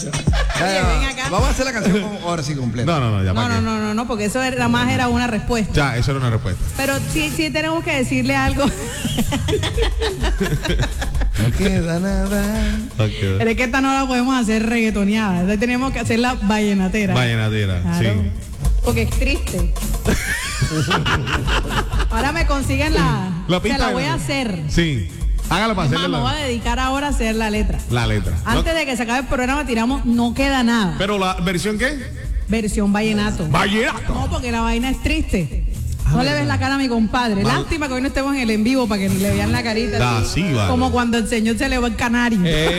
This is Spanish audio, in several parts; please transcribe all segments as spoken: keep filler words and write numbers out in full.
ven acá. Vamos a hacer la canción ahora sí completa. No, no, no, ya No, para no, qué. no, no, no, porque eso era más era una respuesta. Ya, eso era una respuesta. Pero sí, sí tenemos que decirle algo. No queda nada. Okay. Pero es que esta no la podemos hacer reggaetoneada. Entonces tenemos que hacerla vallenatera. Vallenatera, Claro. sí. Porque es triste. Ahora me consiguen la. La Se pista la de- voy a hacer. Sí. Hágalo para Es más, hacerle me voy a la, dedicar ahora a hacer la letra. la letra. Antes No- de que se acabe el programa, tiramos No Queda Nada. Pero la versión qué? Versión vallenato. Vallenato. No, porque la vaina es triste. No le ves la cara a mi compadre. Mal- Lástima que hoy no estemos en el en vivo para que le vean la carita. Ah, así, sí, vale. Como cuando el señor se le va el canario. Ey.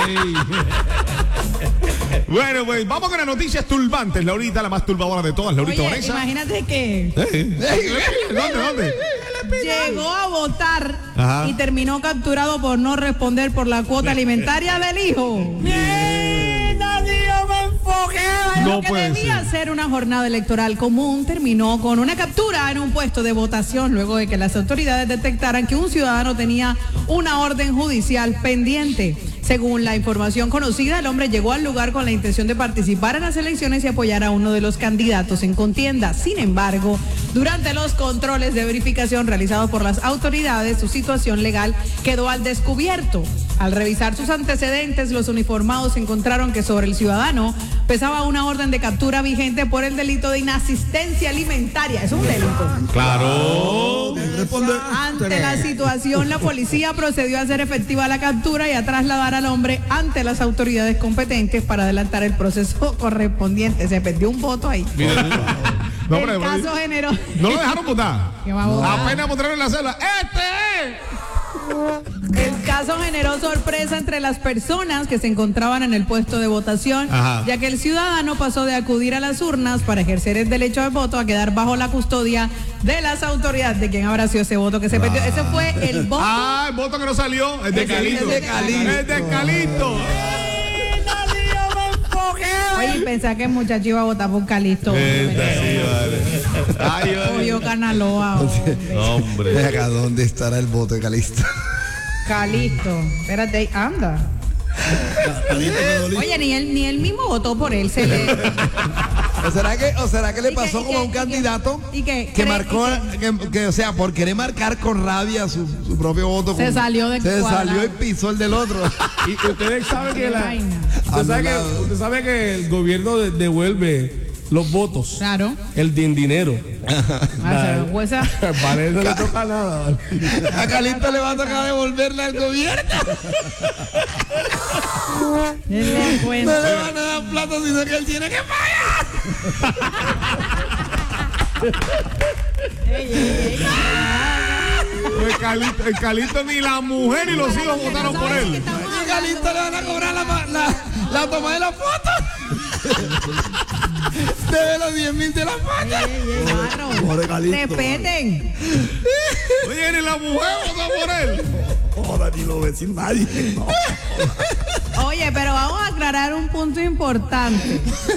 Bueno, pues vamos con las noticias turbantes. Laurita, la más turbadora de todas, Laurita Oye, Vanessa. imagínate que ¿Dónde, dónde? llegó a votar Ajá. y terminó capturado por no responder por la cuota alimentaria del hijo. No Lo que puede debía ser. ser una jornada electoral común terminó con una captura en un puesto de votación luego de que las autoridades detectaran que un ciudadano tenía una orden judicial pendiente. Según la información conocida, el hombre llegó al lugar con la intención de participar en las elecciones y apoyar a uno de los candidatos en contienda. Sin embargo, durante los controles de verificación realizados por las autoridades, su situación legal quedó al descubierto. Al revisar sus antecedentes, los uniformados encontraron que sobre el ciudadano pesaba una orden de captura vigente por el delito de inasistencia alimentaria. Es un delito. Claro. Ante la situación, la policía procedió a hacer efectiva la captura y a trasladar al hombre ante las autoridades competentes para adelantar el proceso correspondiente. Se perdió un voto ahí. Mira, no, El pero- caso generó. no lo dejaron votar. ¿Qué va a votar? Apenas mostraron en la celda. ¡Este es! El caso generó sorpresa entre las personas que se encontraban en el puesto de votación, Ajá. ya que el ciudadano pasó de acudir a las urnas para ejercer el derecho de voto a quedar bajo la custodia de las autoridades. ¿De quién habrá sido ese voto que se perdió? Ese fue el voto. Ah, el voto que no salió. Es de Ese- Calito. ese de Calito. Es de Calito. Oye, pensaba que el muchacho iba a votar por Calixto. Esta sí, vale. Ay, ay. Cogió Canaloa. hombre. Hombre. Ve acá, ¿dónde estará el voto de Calixto? Calixto. Espérate, ahí, anda. Oye, ni él, ni él mismo votó por él. Se le... ¿O será que, o será que le ¿Y pasó qué- y como a qué- un y qué- candidato y qué- que cree- marcó, y que, que, o sea, por querer marcar con rabia su, su propio voto? Se con- salió del Se cuadrado. salió y pisó el del otro. Y ustedes saben que la, vaina. usted sabe que, Anulado. usted sabe que el gobierno de- devuelve los votos, Claro. el din- dinero. Ah, se jueza. Vale, no le toca nada. ¿vale? A Calixto le va a tocar devolverle al gobierno. Denle No cuenta. le van a dar plata, sino que él tiene que pagar. Ey, ey, ey. El Calito, el Calito ni la mujer ni los hijos votaron por él. A Calixto le van a cobrar la, la, la toma de la foto. Debe los diez mil de la foto. Ey, ey, barro. Pobre Calixto. Respeten. Oye, ni la mujer votó por él. Joder, ni lo ve sin nadie. Oye, pero vamos a aclarar un punto importante.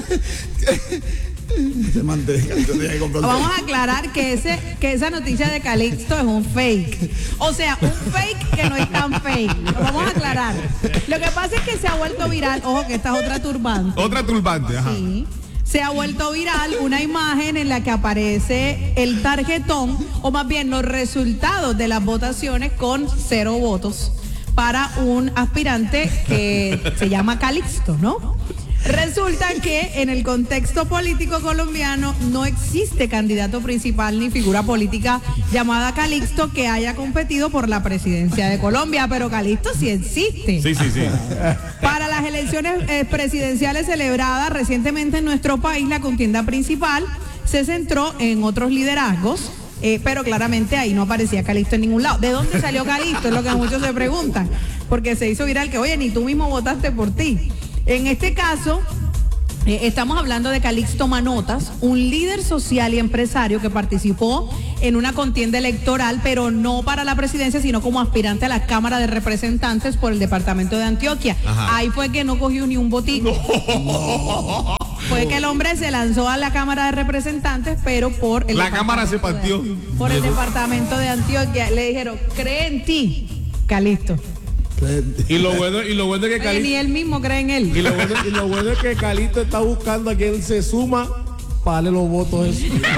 Se mantiene, Calixto tiene que comprar. Vamos a aclarar que ese que esa noticia de Calixto es un fake. O sea, un fake que no es tan fake. Lo vamos a aclarar. Lo que pasa es que se ha vuelto viral. Ojo, que esta es otra turbante. Otra turbante, ajá. Sí. Se ha vuelto viral una imagen en la que aparece el tarjetón, o más bien los resultados de las votaciones con cero votos para un aspirante que se llama Calixto, ¿no? Resulta que en el contexto político colombiano no existe candidato principal ni figura política llamada Calixto que haya competido por la presidencia de Colombia, pero Calixto sí existe. Sí, sí, sí. Para las elecciones eh, presidenciales celebradas recientemente en nuestro país, la contienda principal se centró en otros liderazgos, eh, pero claramente ahí no aparecía Calixto en ningún lado. ¿De dónde salió Calixto? Es lo que muchos se preguntan, porque se hizo viral que, oye, ni tú mismo votaste por ti. En este caso, eh, estamos hablando de Calixto Manotas, un líder social y empresario que participó en una contienda electoral, pero no para la presidencia, sino como aspirante a la Cámara de Representantes por el departamento de Antioquia. Ajá. Ahí fue que no cogió ni un botico. Fue que el hombre se lanzó a la Cámara de Representantes, pero por el La Cámara se departamento de- partió. por el departamento de Antioquia. Le dijeron, cree en ti, Calixto. Y lo bueno, y lo bueno es que Oye, ni Calito, él mismo cree en él. y lo bueno, y lo bueno es que Calito está buscando a quien se suma para darle los votos esos. ¿Quién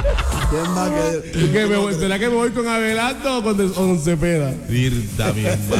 más que.? ¿Qué me voy- ¿Será que me voy con Abelardo o con, o con Cepeda? Virta, mi hermano.